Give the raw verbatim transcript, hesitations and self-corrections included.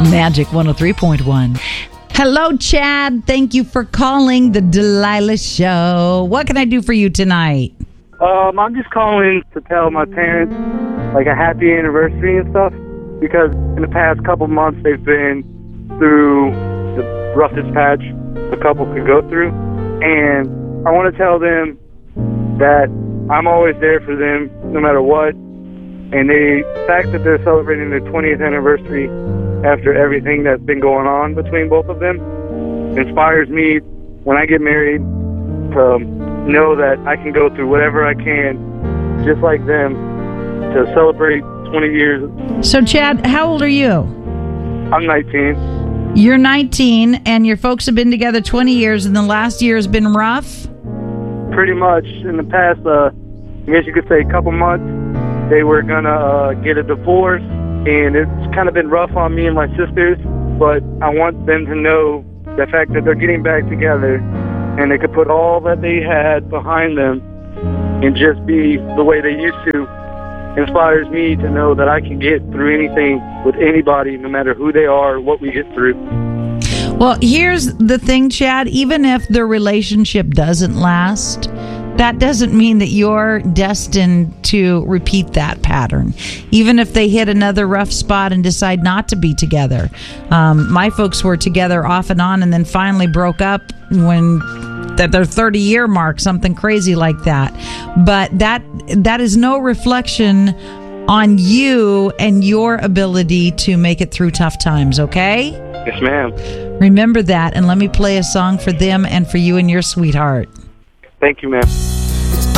Magic one oh three point one. Hello, Chad. Thank you for calling the Delilah Show. What can I do for you tonight? Um, I'm just calling to tell my parents, like, a happy anniversary and stuff, because in the past couple months they've been through the roughest patch a couple could go through, and I want to tell them that I'm always there for them no matter what, and the fact that they're celebrating their twentieth anniversary after everything that's been going on between both of them inspires me when I get married to know that I can go through whatever I can, just like them, to celebrate twenty years. So, Chad, how old are you? I'm nineteen. You're nineteen, and your folks have been together twenty years, and the last year has been rough? Pretty much. In the past, uh, I guess you could say a couple months, they were going to uh, get a divorce, and it's kind of been rough on me and my sisters, but I want them to know the fact that they're getting back together and they could put all that they had behind them and just be the way they used to inspires me to know that I can get through anything with anybody, no matter who they are or what we get through. Well, here's the thing, Chad. Even if the relationship doesn't last, that doesn't mean that you're destined to repeat that pattern. Even if they hit another rough spot and decide not to be together. Um, my folks were together off and on and then finally broke up when at their thirty-year mark, something crazy like that. But that that is no reflection on you and your ability to make it through tough times, okay? Yes, ma'am. Remember that, and let me play a song for them and for you and your sweetheart. Thank you, ma'am.